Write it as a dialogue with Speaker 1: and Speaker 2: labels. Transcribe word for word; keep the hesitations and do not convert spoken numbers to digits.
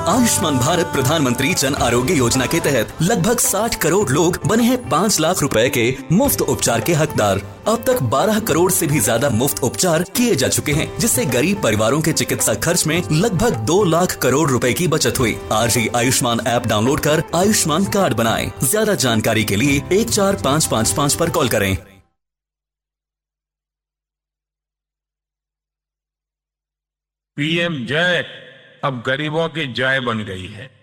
Speaker 1: आयुष्मान भारत प्रधानमंत्री जन आरोग्य योजना के तहत लगभग साठ करोड़ लोग बने हैं पाँच लाख रुपए के मुफ्त उपचार के हकदार। अब तक बारह करोड़ से भी ज्यादा मुफ्त उपचार किए जा चुके हैं, जिससे गरीब परिवारों के चिकित्सा खर्च में लगभग दो लाख करोड़ रुपए की बचत हुई। आज ही आयुष्मान ऐप डाउनलोड कर आयुष्मान कार्ड बनाएं। ज्यादा जानकारी के लिए एक चार पाँच पाँच पाँच पर कॉल करें।
Speaker 2: पीएम जय अब गरीबों की जय बन गई है।